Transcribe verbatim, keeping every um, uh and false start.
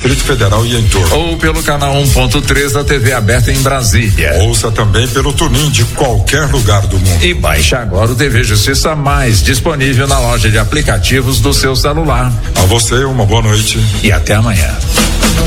Distrito Federal e entorno. Ou pelo canal um ponto três da T V aberta em Brasília. Ouça também pelo TuneIn de qualquer lugar do mundo. E baixe agora o T V Justiça Mais, disponível na loja de aplicativos do seu celular. A você uma boa noite e até amanhã.